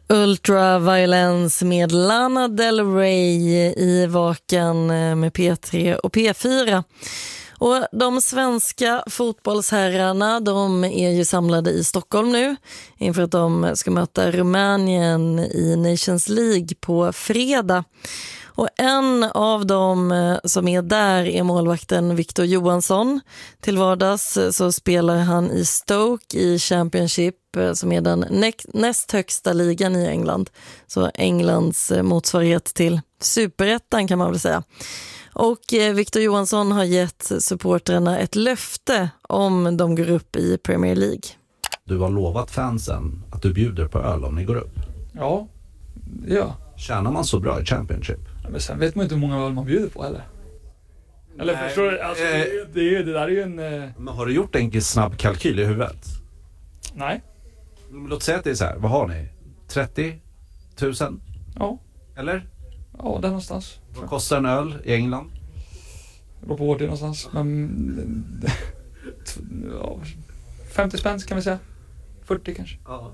Ultraviolence med Lana Del Rey i Vaken med P3 och P4. Och de svenska fotbollsherrarna, de är ju samlade i Stockholm nu inför att de ska möta Rumänien i Nations League på fredag. Och en av dem som är där är målvakten Victor Johansson. Till vardags så spelar han i Stoke i Championship som är den näst högsta ligan i England. Så Englands motsvarighet till superettan kan man väl säga. Och Victor Johansson har gett supporterna ett löfte om de går upp i Premier League. Du har lovat fansen att du bjuder på öl om ni går upp. Ja, ja. Tjänar man så bra i Championship? Ja, men sen vet man inte hur många öl man bjuder på heller. Eller förstår du? Alltså, det där är ju en... Men har du gjort en snabb kalkyl i huvudet? Nej. Låt säga att det är så här. Vad har ni? 30 000? Ja. Eller? Ja, där någonstans. Vad kostar en öl i England? Det beror på vart det är någonstans. Men... ja, 50 spänn kan vi säga. 40 kanske. Ja.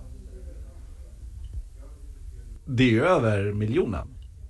Det är ju över miljonen.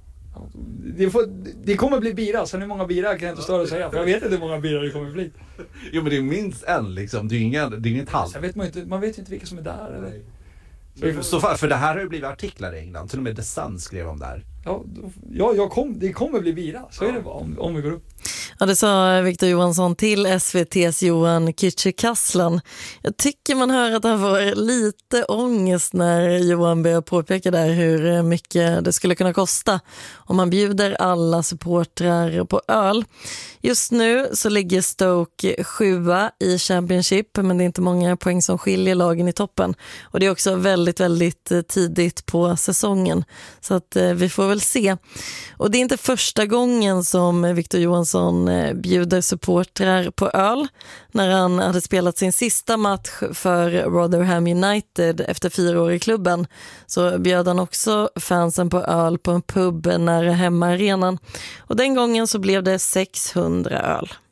Det kommer bli bira. Sen hur många bira kan jag inte stå och säga. För jag vet inte hur många bira det kommer bli. Jo, men det är minst en liksom. Det är inget halvt. Sen vet man vet inte vilka som är där. Eller? För det här har ju blivit artiklar i England. Till och med The Sun skrev om det här. Det kommer bli bira. Så är det bara om vi går upp. Ja, det sa Victor Johansson till SVT:s Johan Kücükaslan. Jag tycker man hör att han får lite ångest när Johan börjar påpeka där hur mycket det skulle kunna kosta om man bjuder alla supportrar på öl. Just nu så ligger Stoke 7:a i Championship, men det är inte många poäng som skiljer lagen i toppen. Och det är också väldigt, väldigt tidigt på säsongen. Så att vi får väl se. Och det är inte första gången som Victor Johansson bjuder supportrar på öl. När han hade spelat sin sista match för Rotherham United efter 4 år i klubben så bjöd han också fansen på öl på en pub nära hemmaarenan. Och den gången så blev det 600 öl.